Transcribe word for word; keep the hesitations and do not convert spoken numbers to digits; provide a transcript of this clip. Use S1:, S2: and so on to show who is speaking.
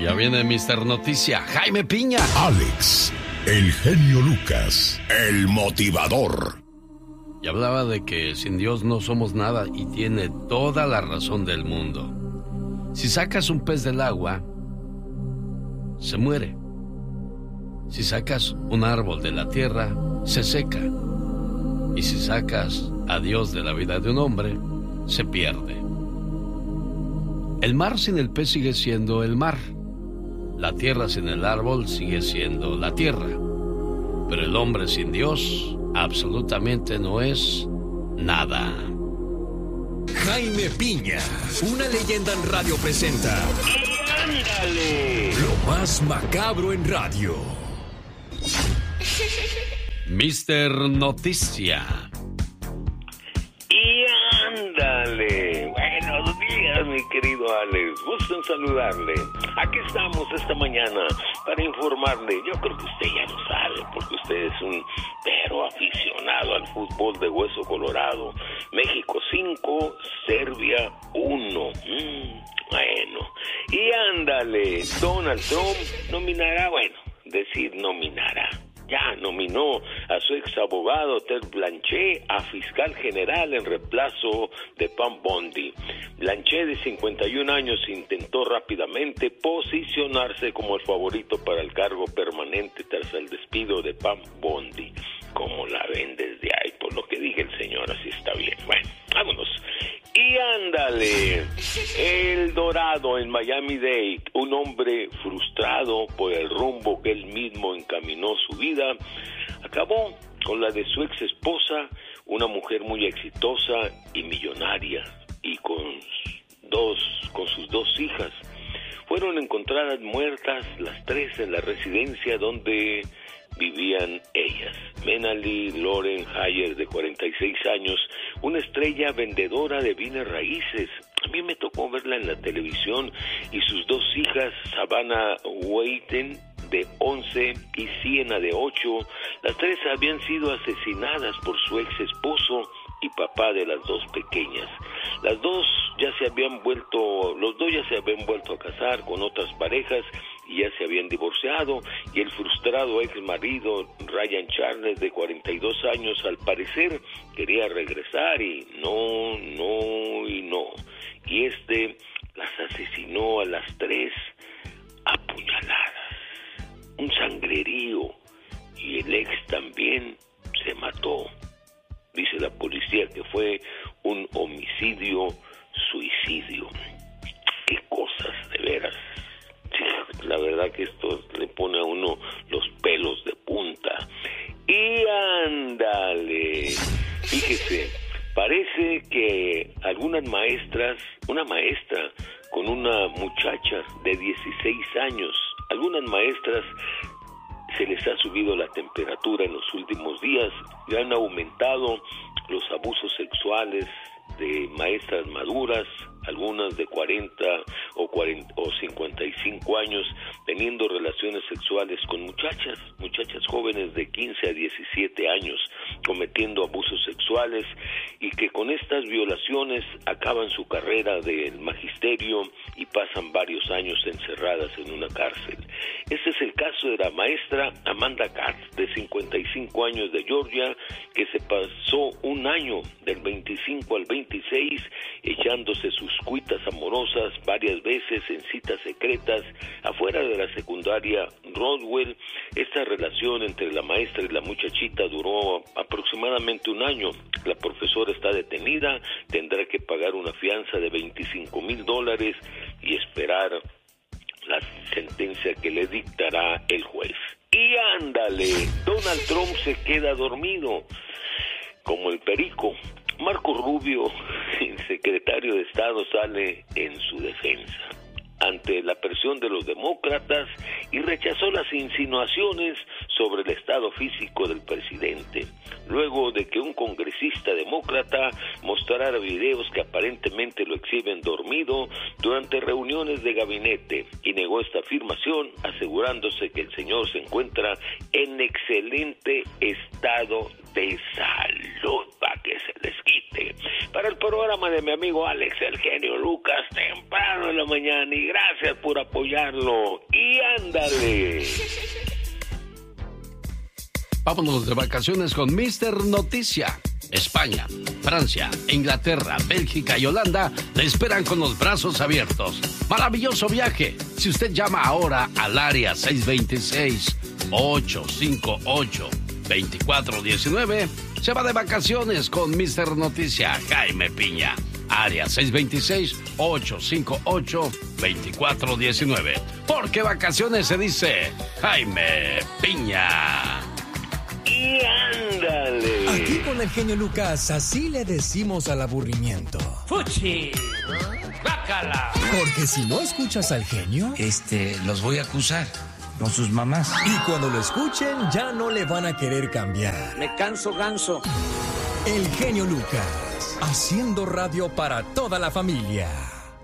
S1: Ya viene mister Noticia, Jaime Piña.
S2: Alex, el genio Lucas, el motivador.
S1: Y hablaba de que sin Dios no somos nada y tiene toda la razón del mundo. Si sacas un pez del agua, se muere. Si sacas un árbol de la tierra, se seca. Y si sacas a Dios de la vida de un hombre, se pierde. El mar sin el pez sigue siendo el mar. La tierra sin el árbol sigue siendo la tierra. Pero el hombre sin Dios absolutamente no es nada.
S3: Jaime Piña, una leyenda en radio presenta. ¡Y ándale! Lo más macabro en radio.
S1: mister Noticia.
S4: Y ándale. Buenos días, mi querido Alex. Gusto en saludarle. Aquí estamos esta mañana para informarle. Yo creo que usted ya lo sabe, porque usted es un pero aficionado al fútbol de hueso colorado. México cinco, Serbia uno. Mm, bueno. Y ándale. Donald Trump nominará, bueno, decir nominará. Ya nominó a su ex abogado Ted Blanchet a fiscal general en reemplazo de Pam Bondi. Blanchet, de cincuenta y un años, intentó rápidamente posicionarse como el favorito para el cargo permanente tras el despido de Pam Bondi. Como la ven desde ahí, por lo que dije el señor, así está bien. Bueno, vámonos. Y ándale, El Dorado en Miami-Dade, un hombre frustrado por el rumbo que él mismo encaminó su vida, acabó con la de su ex esposa, una mujer muy exitosa y millonaria, y con dos, con sus dos hijas. Fueron encontradas muertas las tres en la residencia donde vivían ellas. Menali Lauren Hayer, de cuarenta y seis años, una estrella vendedora de bienes raíces. A mí me tocó verla en la televisión, y sus dos hijas, Savannah Wheaton, de once, y Sienna, de ocho. Las tres habían sido asesinadas por su ex esposo y papá de las dos pequeñas. Las dos ya se habían vuelto, los dos ya se habían vuelto a casar con otras parejas y ya se habían divorciado, y el frustrado ex marido Ryan Charles, de cuarenta y dos años, al parecer quería regresar, y no, no y no. Y este las asesinó a las tres a puñaladas. Un sangrerío, y el ex también se mató. Dice la policía que fue un homicidio suicidio. Qué cosas, de veras. Sí, la verdad que esto le pone a uno los pelos de punta. Y ándale, fíjese, parece que algunas maestras, una maestra con una muchacha de dieciséis años, algunas maestras se les ha subido la temperatura en los últimos días y han aumentado los abusos sexuales de maestras maduras, algunas de cuarenta o, cuarenta o cincuenta y cinco años, teniendo relaciones sexuales con muchachas, muchachas jóvenes de quince a diecisiete años, cometiendo abusos sexuales, y que con estas violaciones acaban su carrera del magisterio y pasan varios años encerradas en una cárcel. Este es el caso de la maestra Amanda Katz, de cincuenta y cinco años, de Georgia, que se pasó un año del veinticinco al veintiséis echándose sus cuitas amorosas varias veces en citas secretas afuera de la secundaria Rodwell. Esta relación entre la maestra y la muchachita duró aproximadamente un año. La profesora está detenida, tendrá que pagar una fianza de veinticinco mil dólares y esperar la sentencia que le dictará el juez. Y ándale, Donald Trump se queda dormido como el perico. Marco Rubio, el secretario de Estado, sale en su defensa ante la presión de los demócratas y rechazó las insinuaciones sobre el estado físico del presidente, luego de que un congresista demócrata mostrara videos que aparentemente lo exhiben dormido durante reuniones de gabinete, y negó esta afirmación, asegurándose que el señor se encuentra en excelente estado de salud, para que se les quite. siete. Para el programa de mi amigo Alex, el genio Lucas, temprano en la mañana. Y gracias por apoyarlo. Y ándale.
S1: Vámonos de vacaciones con mister Noticia. España, Francia, Inglaterra, Bélgica y Holanda le esperan con los brazos abiertos. Maravilloso viaje. Si usted llama ahora al área seis dos seis, ocho cinco ocho, dos cuatro uno nueve, se va de vacaciones con mister Noticia, Jaime Piña. Área seis dos seis, ocho cinco ocho, dos cuatro uno nueve. Porque vacaciones se dice Jaime Piña.
S4: Y ándale.
S5: Aquí con el genio Lucas, así le decimos al aburrimiento.
S6: ¡Fuchi! ¡Bácala!
S5: Porque si no escuchas al genio,
S6: Este, los voy a acusar con sus mamás.
S5: y cuando lo escuchen, ya no le van a querer cambiar.
S6: Me canso ganso.
S5: El genio Lucas, haciendo radio para toda la familia.